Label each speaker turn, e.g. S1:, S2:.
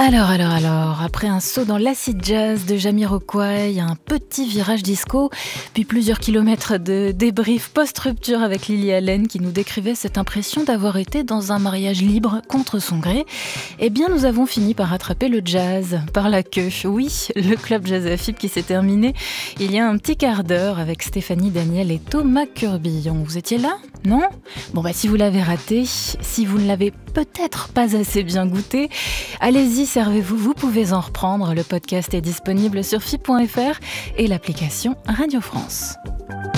S1: Alors, après un saut dans l'acid jazz de Jamiroquai, un petit virage disco, puis plusieurs kilomètres de débrief post-rupture avec Lily Allen qui nous décrivait cette impression d'avoir été dans un mariage libre contre son gré, eh bien nous avons fini par attraper le jazz par la queue. Oui, le club Jazz AFIP qui s'est terminé il y a un petit quart d'heure avec Stéphanie Daniel et Thomas Curbillon. Vous étiez là ? Non ? Bon si vous l'avez raté, si vous ne l'avez peut-être pas assez bien goûté, allez-y, servez-vous, vous pouvez en reprendre. Le podcast est disponible sur FIP.fr et l'application Radio France.